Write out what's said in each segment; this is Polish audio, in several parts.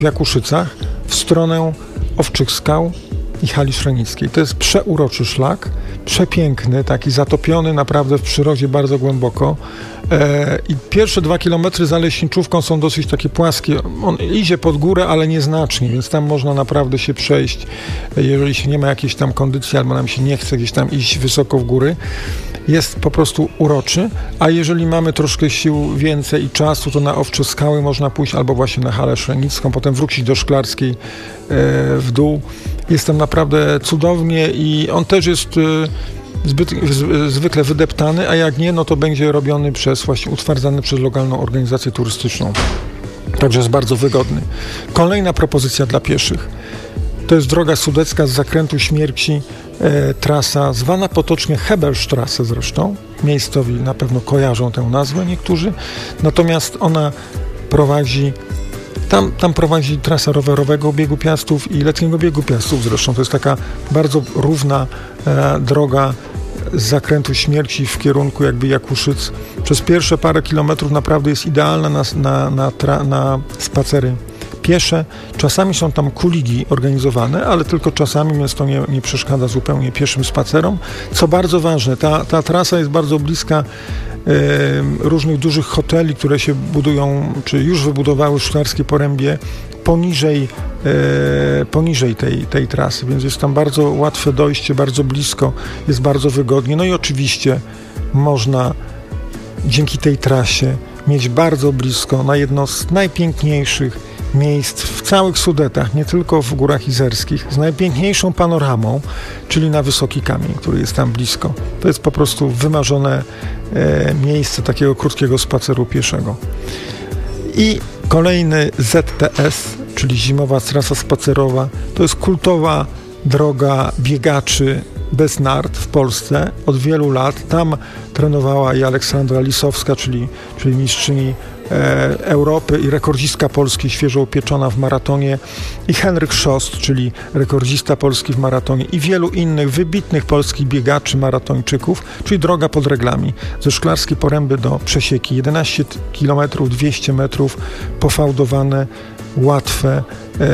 w Jakuszycach w stronę Owczych Skał i Hali Szrenickiej. To jest przeuroczy szlak, przepiękny, taki zatopiony naprawdę w przyrodzie bardzo głęboko. I pierwsze 2 kilometry za leśniczówką są dosyć takie płaskie. On idzie pod górę, ale nieznacznie, więc tam można naprawdę się przejść, jeżeli się nie ma jakiejś tam kondycji, albo nam się nie chce gdzieś tam iść wysoko w góry. Jest po prostu uroczy, a jeżeli mamy troszkę sił więcej i czasu, to na Owcze Skały można pójść, albo właśnie na Halę Szrenicką, potem wrócić do Szklarskiej w dół. Jest tam naprawdę cudownie i on też jest zwykle wydeptany, a jak nie, no to będzie robiony utwardzany przez lokalną organizację turystyczną. Także jest bardzo wygodny. Kolejna propozycja dla pieszych. To jest droga sudecka z zakrętu Śmierci, trasa zwana potocznie Hebelstrasse zresztą. Miejscowi na pewno kojarzą tę nazwę niektórzy. Natomiast ona prowadzi Tam prowadzi trasa rowerowego biegu Piastów i letniego biegu Piastów zresztą. To jest taka bardzo równa droga z zakrętu Śmierci w kierunku jakby Jakuszyc. Przez pierwsze parę kilometrów naprawdę jest idealna na spacery piesze. Czasami są tam kuligi organizowane, ale tylko czasami, więc to nie przeszkadza zupełnie pieszym spacerom. Co bardzo ważne, ta trasa jest bardzo bliska różnych dużych hoteli, które się budują, czy już wybudowały w Szklarskiej Porębie poniżej tej trasy, więc jest tam bardzo łatwe dojście, bardzo blisko, jest bardzo wygodnie. No i oczywiście można dzięki tej trasie mieć bardzo blisko na jedno z najpiękniejszych miejsc w całych Sudetach, nie tylko w Górach Izerskich, z najpiękniejszą panoramą, czyli na Wysoki Kamień, który jest tam blisko. To jest po prostu wymarzone miejsce takiego krótkiego spaceru pieszego. I kolejny ZTS, czyli zimowa trasa spacerowa, to jest kultowa droga biegaczy bez nart w Polsce od wielu lat. Tam trenowała i Aleksandra Lisowska, czyli mistrzyni Europy i rekordzistka Polski świeżo upieczona w maratonie, i Henryk Szost, czyli rekordzista Polski w maratonie, i wielu innych wybitnych polskich biegaczy, maratończyków, czyli droga pod reglami ze Szklarskiej Poręby do Przesieki. 11 km, 200 metrów, pofałdowane, łatwe,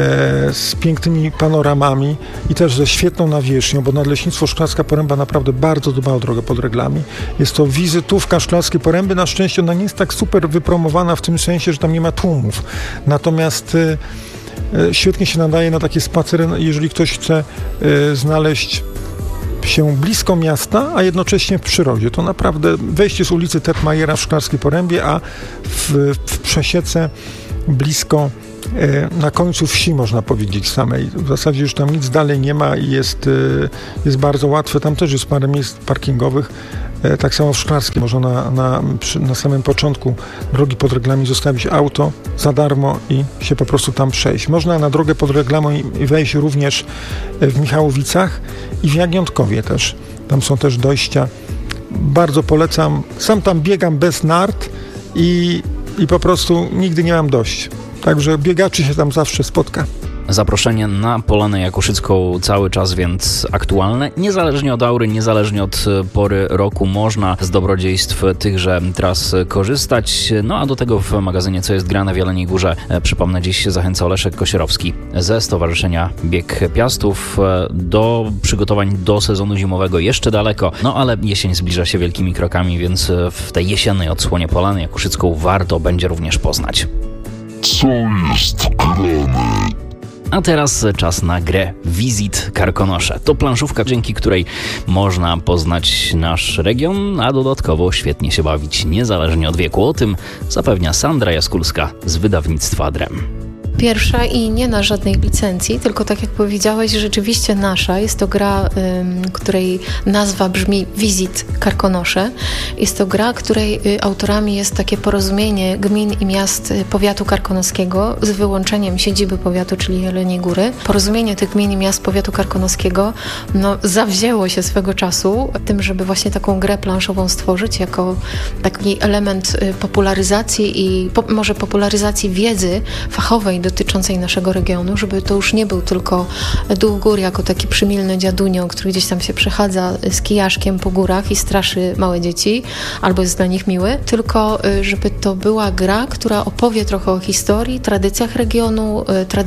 z pięknymi panoramami i też ze świetną nawierzchnią, bo Nadleśnictwo Szklarska Poręba naprawdę bardzo dba o drogę pod reglami. Jest to wizytówka Szklarskiej Poręby. Na szczęście ona nie jest tak super wypromowana w tym sensie, że tam nie ma tłumów. Natomiast świetnie się nadaje na takie spacery, jeżeli ktoś chce znaleźć się blisko miasta, a jednocześnie w przyrodzie. To naprawdę wejście z ulicy Tetmajera w Szklarskiej Porębie, a w Przesiece blisko na końcu wsi, można powiedzieć, samej. W zasadzie już tam nic dalej nie ma i jest bardzo łatwe. Tam też jest parę miejsc parkingowych. Tak samo w Szklarskiej można na samym początku drogi pod reglami zostawić auto za darmo i się po prostu tam przejść. Można na drogę pod reglami wejść również w Michałowicach i w Jagniątkowie też. Tam są też dojścia. Bardzo polecam. Sam tam biegam bez nart i po prostu nigdy nie mam dość. Także biegaczy się tam zawsze spotka. Zaproszenie na Polanę Jakuszycką cały czas więc aktualne. Niezależnie od aury, niezależnie od pory roku można z dobrodziejstw tychże tras korzystać. No a do tego w magazynie Co jest grane w Jeleniej Górze, przypomnę, dziś zachęcał Leszek Kosierowski ze Stowarzyszenia Bieg Piastów. Do przygotowań do sezonu zimowego jeszcze daleko, no ale jesień zbliża się wielkimi krokami, więc w tej jesiennej odsłonie Polanę Jakuszycką warto będzie również poznać. Co jest grane? A teraz czas na grę Visit Karkonosze. To planszówka, dzięki której można poznać nasz region, a dodatkowo świetnie się bawić niezależnie od wieku. O tym zapewnia Sandra Jaskulska z wydawnictwa Drem. Pierwsza i nie na żadnej licencji, tylko tak jak powiedziałeś, rzeczywiście nasza. Jest to gra, której nazwa brzmi Visit Karkonosze. Jest to gra, której autorami jest takie porozumienie gmin i miast powiatu karkonoskiego z wyłączeniem siedziby powiatu, czyli Jeleniej Góry. Porozumienie tych gmin i miast powiatu karkonoskiego zawzięło się swego czasu tym, żeby właśnie taką grę planszową stworzyć jako taki element popularyzacji i może popularyzacji wiedzy fachowej dotyczącej naszego regionu, żeby to już nie był tylko duch gór jako taki przymilny dziadunio, który gdzieś tam się przechadza z kijaszkiem po górach i straszy małe dzieci, albo jest dla nich miły, tylko żeby to była gra, która opowie trochę o historii, tradycjach regionu,